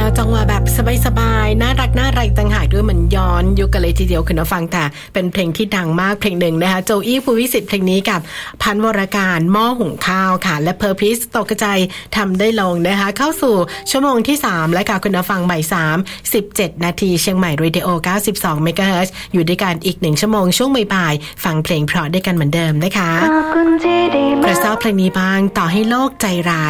จังหวะแบบสบายๆน่ารักต่างหากด้วยเหมือนย้อนยุคกันเลยทีเดียวคุณผู้ฟังแต่เป็นเพลงที่ดังมากเพลงหนึ่งนะคะโจอี้ภูวิสิทธิ์เพลงนี้กับพันวรการหม้อหุงข้าวค่ะและเพอร์พิสตกกระจายทำได้ลงนะคะเข้าสู่ชั่วโมงที่3และค่ะคุณผู้ฟังบ่าย3 17 นาทีเชียงใหม่เรดิโอ92เมกะเฮิรตซ์อยู่ด้วยกันอีก1ชั่วโมงช่วงบ่ายๆฟังเพลงเพราะด้วยกันเหมือนเดิมนะคะกระซ้อเพลงนี้บ้างต่อให้โลกใจร้าย